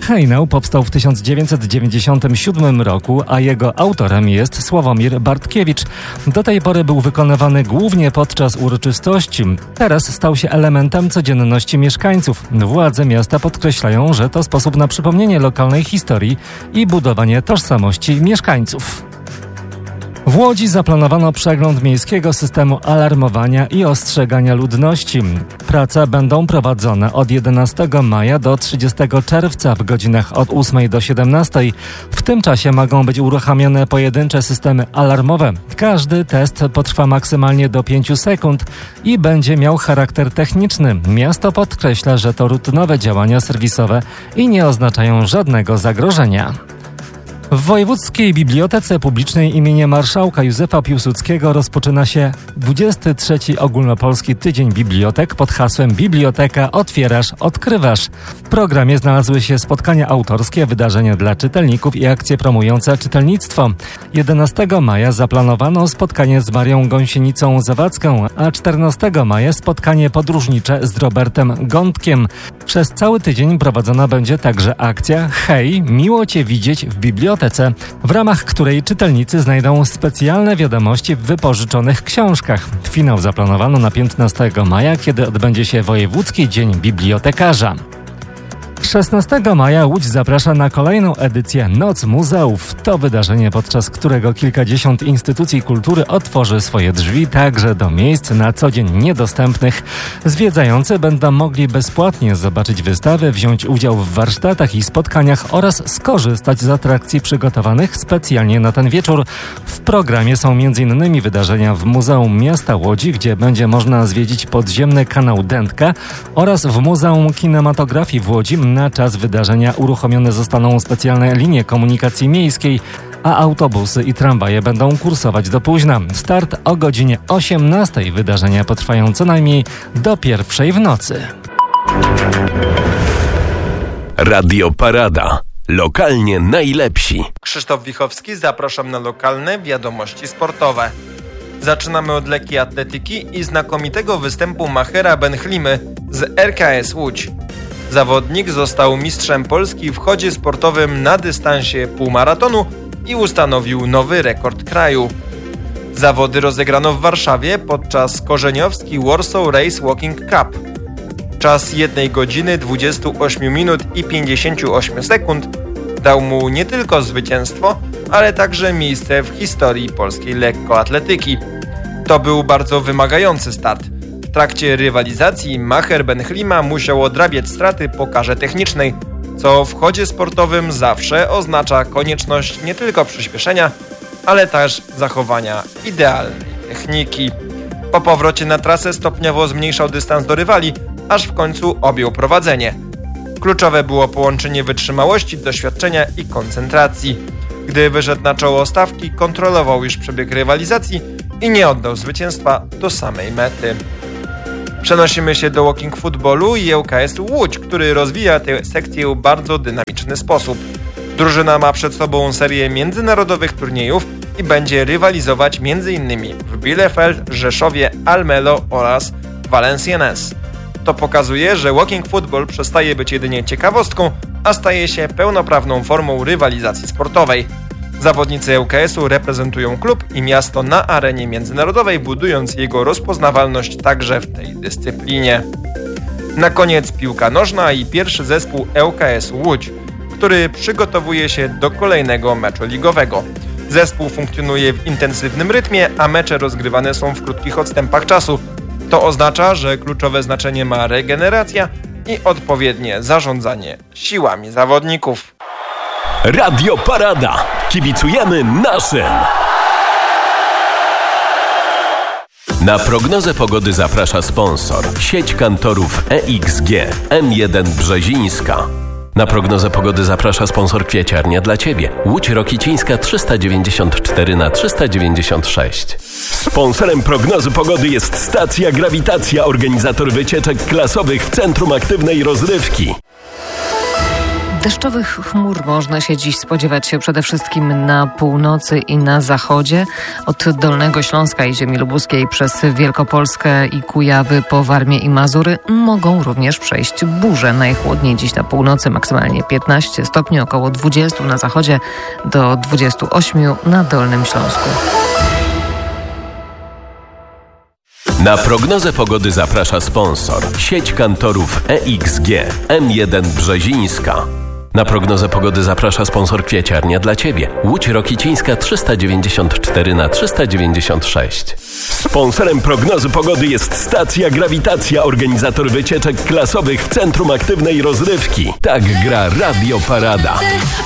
Hejnał powstał w 1997 roku, a jego autorem jest Sławomir Bartkiewicz. Do tej pory był wykonywany głównie podczas uroczystości. Teraz stał się elementem codzienności mieszkańców. Władze miasta podkreślają, że to sposób na przypomnienie lokalnej historii i budowanie tożsamości mieszkańców. W Łodzi zaplanowano przegląd miejskiego systemu alarmowania i ostrzegania ludności. Prace będą prowadzone od 11 maja do 30 czerwca w godzinach od 8 do 17. W tym czasie mogą być uruchamiane pojedyncze systemy alarmowe. Każdy test potrwa maksymalnie do 5 sekund i będzie miał charakter techniczny. Miasto podkreśla, że to rutynowe działania serwisowe i nie oznaczają żadnego zagrożenia. W Wojewódzkiej Bibliotece Publicznej imienia Marszałka Józefa Piłsudskiego rozpoczyna się 23. Ogólnopolski Tydzień Bibliotek pod hasłem Biblioteka otwierasz, odkrywasz. W programie znalazły się spotkania autorskie, wydarzenia dla czytelników i akcje promujące czytelnictwo. 11 maja zaplanowano spotkanie z Marią Gąsienicą-Zawadzką, a 14 maja spotkanie podróżnicze z Robertem Gądkiem. Przez cały tydzień prowadzona będzie także akcja Hej, miło Cię widzieć w bibliotece, w ramach której czytelnicy znajdą specjalne wiadomości w wypożyczonych książkach. Finał zaplanowano na 15 maja, kiedy odbędzie się Wojewódzki Dzień Bibliotekarza. 16 maja Łódź zaprasza na kolejną edycję Noc Muzeów. To wydarzenie, podczas którego kilkadziesiąt instytucji kultury otworzy swoje drzwi także do miejsc na co dzień niedostępnych. Zwiedzający będą mogli bezpłatnie zobaczyć wystawy, wziąć udział w warsztatach i spotkaniach oraz skorzystać z atrakcji przygotowanych specjalnie na ten wieczór. W programie są m.in. wydarzenia w Muzeum Miasta Łodzi, gdzie będzie można zwiedzić podziemny kanał Dętka, oraz w Muzeum Kinematografii w Łodzi. Na czas wydarzenia uruchomione zostaną specjalne linie komunikacji miejskiej, a autobusy i tramwaje będą kursować do późna. Start o godzinie 18. Wydarzenia potrwają co najmniej do 1:00 w nocy. Radio Parada. Lokalnie najlepsi. Krzysztof Wichowski, zapraszam na lokalne wiadomości sportowe. Zaczynamy od lekkiej atletyki i znakomitego występu Machera Benhlimy z RKS Łódź. Zawodnik został mistrzem Polski w chodzie sportowym na dystansie półmaratonu i ustanowił nowy rekord kraju. Zawody rozegrano w Warszawie podczas Korzeniowski Warsaw Race Walking Cup. Czas 1 godziny 28 minut i 58 sekund dał mu nie tylko zwycięstwo, ale także miejsce w historii polskiej lekkoatletyki. To był bardzo wymagający start. W trakcie rywalizacji Macher Benhlima musiał odrabiać straty po karze technicznej, co w chodzie sportowym zawsze oznacza konieczność nie tylko przyspieszenia, ale też zachowania idealnej techniki. Po powrocie na trasę stopniowo zmniejszał dystans do rywali, aż w końcu objął prowadzenie. Kluczowe było połączenie wytrzymałości, doświadczenia i koncentracji. Gdy wyszedł na czoło stawki, kontrolował już przebieg rywalizacji i nie oddał zwycięstwa do samej mety. Przenosimy się do walking footballu i ŁKS Łódź, który rozwija tę sekcję w bardzo dynamiczny sposób. Drużyna ma przed sobą serię międzynarodowych turniejów i będzie rywalizować m.in. w Bielefeld, Rzeszowie, Almelo oraz Valenciennes. To pokazuje, że walking football przestaje być jedynie ciekawostką, a staje się pełnoprawną formą rywalizacji sportowej. Zawodnicy ŁKS-u reprezentują klub i miasto na arenie międzynarodowej, budując jego rozpoznawalność także w tej dyscyplinie. Na koniec piłka nożna i pierwszy zespół ŁKS Łódź, który przygotowuje się do kolejnego meczu ligowego. Zespół funkcjonuje w intensywnym rytmie, a mecze rozgrywane są w krótkich odstępach czasu. To oznacza, że kluczowe znaczenie ma regeneracja i odpowiednie zarządzanie siłami zawodników. Radio Parada. Kibicujemy naszym. Na prognozę pogody zaprasza sponsor. Sieć kantorów EXG M1 Brzezińska. Na prognozę pogody zaprasza sponsor Kwieciarnia dla Ciebie. Łódź Rokicińska 394/396. Sponsorem prognozy pogody jest stacja Grawitacja, organizator wycieczek klasowych w Centrum Aktywnej Rozrywki. Deszczowych chmur można się dziś spodziewać się przede wszystkim na północy i na zachodzie. Od Dolnego Śląska i ziemi lubuskiej przez Wielkopolskę i Kujawy po Warmię i Mazury mogą również przejść burze. Najchłodniej dziś na północy, maksymalnie 15 stopni, około 20 na zachodzie do 28 na Dolnym Śląsku. Na prognozę pogody zaprasza sponsor. Sieć kantorów EXG M1 Brzezińska. Na prognozę pogody zaprasza sponsor Kwieciarnia dla Ciebie. Łódź Rokicińska 394/396. Sponsorem prognozy pogody jest stacja Grawitacja, organizator wycieczek klasowych w Centrum Aktywnej Rozrywki. Tak gra Radio Parada.